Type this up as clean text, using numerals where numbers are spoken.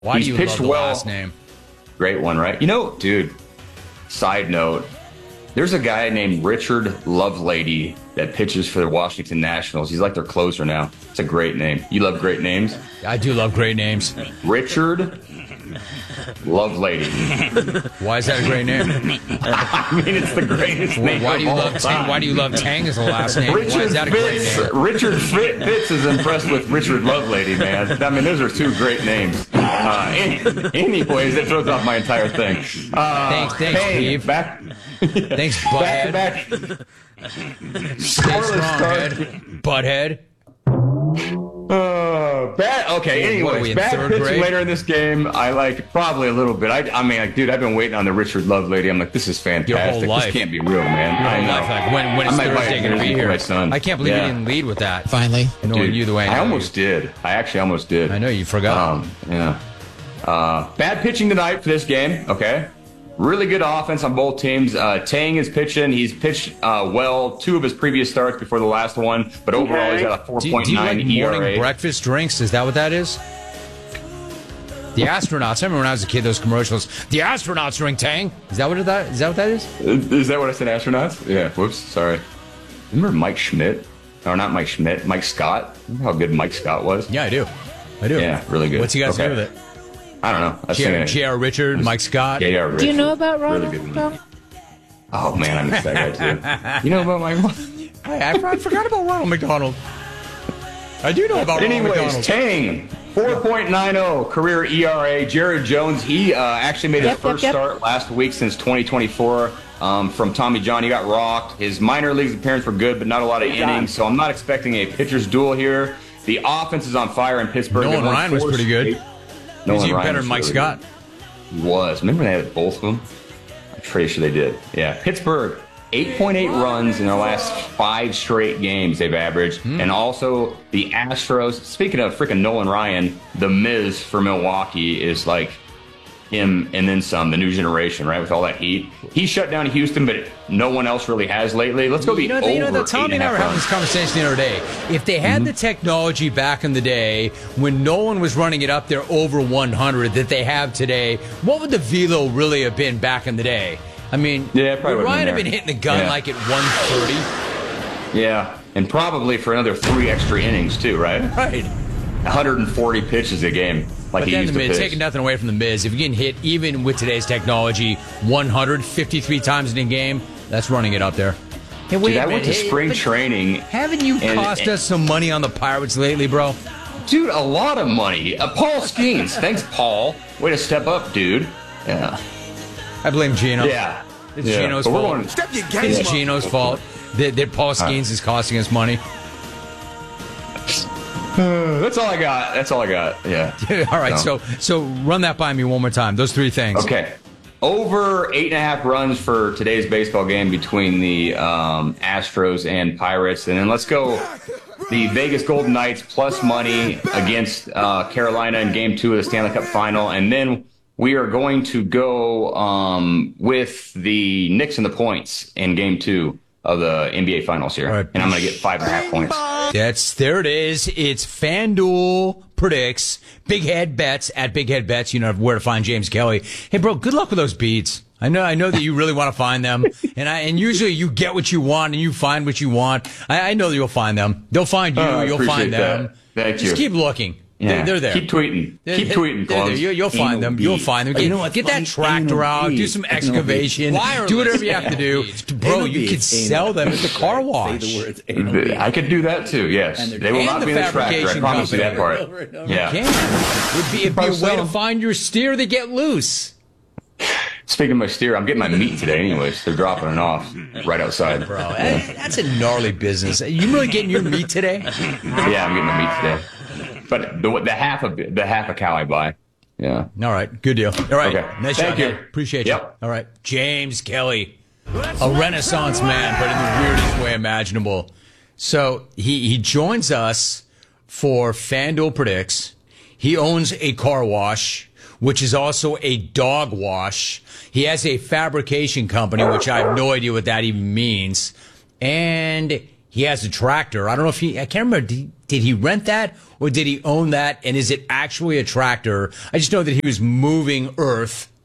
Why He's do you pitched love the well. last name? Great one, right? Dude, side note, there's a guy named Richard Lovelady that pitches for the Washington Nationals. He's like their closer now. It's a great name. You love great names? I do love great names. Richard Lovelady. Why is that a great name? I mean, it's the greatest name Why do you of all love Tang? time. Why do you love Tang as the last name? Why is that a great name? Richard Fitz is impressed with Richard Lovelady, man. I mean, those are two great names. Anyways, that throws off my entire thing. Thanks, hey, Steve. Thanks, butthead. back. Stay strong, head. Butthead. Okay, anyways, bad pitching grade? later in this game. I like probably a little bit. I mean, like, dude, I've been waiting on the Richard Lovelady. I'm like, this is fantastic. Your whole life. This can't be real, man. Your I whole know. life. Like, when is Thursday going to be here? My son. I can't believe you didn't lead with that. Finally. Knowing Dude, you the way I know almost did. I actually almost did. I know you forgot. Yeah. Bad pitching tonight for this game. Okay. Really good offense on both teams. Tang is pitching. He's pitched well 2 of his previous starts before the last one, but overall he's got a 4.9 do you like ERA. morning breakfast drinks? Is that what that is? The astronauts. I remember when I was a kid, those commercials. The astronauts drink Tang. Is that what that is? Is that what I said, astronauts? Yeah. Whoops. Sorry. Remember Mike Schmidt? Or not Mike Schmidt. Mike Scott. Remember how good Mike Scott was? Yeah, I do. Yeah, really good. What's he got to do with it? I don't know. J.R. Richard, Mike Scott. J.R. Richard. Do you know about Really Ronald good one. McDonald? Oh, man, I missed that guy, too. You know about Mike? I forgot about Ronald McDonald. I do know about Ronald Anyways, McDonald. Tang, 4.90 career ERA. Jared Jones, he actually made his first start last week since 2024 from Tommy John. He got rocked. His minor leagues appearance were good, but not a lot of innings, so I'm not expecting a pitcher's duel here. The offense is on fire in Pittsburgh. Nolan Ryan was pretty good. He's even better than Mike Scott. He was. Remember they had both of them? I'm pretty sure they did. Yeah. Pittsburgh, 8.8 runs in their last 5 straight games they've averaged. And also the Astros, speaking of freaking Nolan Ryan, the Miz for Milwaukee is like him and then some, the new generation, right? With all that heat. He shut down Houston, but no one else really has lately. Let's go the over. Tommy and I were having this conversation the other day. If they had the technology back in the day when no one was running it up there over 100 that they have today, what would the velo really have been back in the day? I mean, would Ryan have been hitting the gun like at 130? Yeah, and probably for another 3 extra innings too, right? Right. 140 pitches a game, like he used to pitch. Taking nothing away from the Miz, if you can hit, even with today's technology, 153 times in a game, that's running it up there. Hey, wait Dude, a I minute. went to spring training. Haven't you cost us some money on the Pirates lately, bro? Dude, a lot of money. Paul Skeens. Thanks, Paul. Way to step up, dude. Yeah. I blame Gino. Yeah. It's Gino's fault. It's Gino's fault that Paul Skeens is costing us money. That's all I got. Yeah. All right. So run that by me one more time. Those 3 things. Okay. Over 8.5 runs for today's baseball game between the Astros and Pirates. And then let's go the Vegas Golden Knights plus money against Carolina in Game 2 of the Stanley Cup Final. And then we are going to go with the Knicks and the points in Game 2 of the NBA Finals here. Right. And I'm going to get 5.5 points. There it is. It's FanDuel predicts Big Head Bets at Big Head Bets. You know where to find James Kelly. Hey, bro, good luck with those beats. I know that you really want to find them, and usually you get what you want and you find what you want. I know that you'll find them. They'll find you. You'll find them. Thank you. Just keep looking. Yeah. They're there. Keep tweeting. Keep tweeting, Clones. You'll find them. You'll find them. Get that tractor out. Do some excavation. Do whatever you have to do. Bro, you could sell them at the car wash. I could do that too, yes. They will not be in the tractor. I promise you that part. Yeah. It'd be a way to find your steer that get loose. Speaking of my steer, I'm getting my meat today anyways. They're dropping it off right outside. Bro, that's a gnarly business. You really getting your meat today? Yeah, I'm getting my meat today. But the half a cow I buy. Yeah. All right. Good deal. All right. Okay. Nice Thank job, you. man. Appreciate you. Yep. All right. James Kelly, a Renaissance man, but in the weirdest way imaginable. So he joins us for FanDuel Predicts. He owns a car wash, which is also a dog wash. He has a fabrication company, which I have no idea what that even means. And he has a tractor. I don't know if I can't remember, did he rent that or did he own that? And is it actually a tractor? I just know that he was moving earth